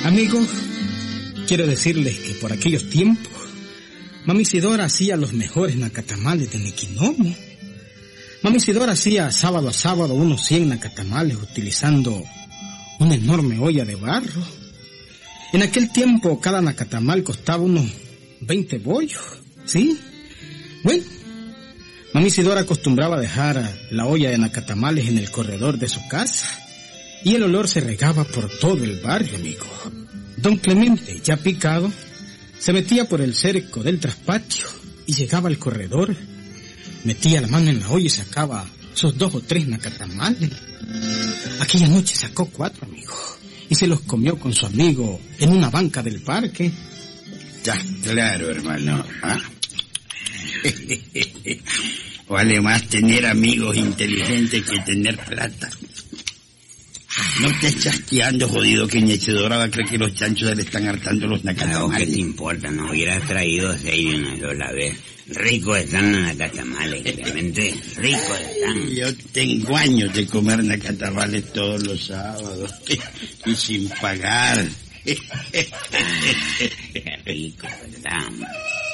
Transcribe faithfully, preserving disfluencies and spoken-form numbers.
Amigos, quiero decirles que por aquellos tiempos, Mami Isidora hacía los mejores nacatamales de Nequinomo. Mami Isidora hacía sábado a sábado unos cien nacatamales utilizando una enorme olla de barro. En aquel tiempo cada nacatamal costaba unos veinte bollos, ¿sí? Bueno, Mami Isidora acostumbraba a dejar la olla de nacatamales en el corredor de su casa y el olor se regaba por todo el barrio, amigo. Don Clemente, ya picado, se metía por el cerco del traspatio y llegaba al corredor, metía la mano en la olla y sacaba sus dos o tres nacatamales. Aquella noche sacó cuatro, amigo, y se los comió con su amigo en una banca del parque. Ya, claro, hermano. ¿Ah? Vale más tener amigos inteligentes que tener plata. No te estés chasqueando, jodido, que Isidora va a creer que los chanchos le están hartando los nacatamales. ¿Qué te importa? No hubieras traído seis de una sola vez. Ricos están los nacatamales, Clemente. Ricos están. Yo tengo años de comer nacatamales todos los sábados. Y sin pagar. Qué ricos están.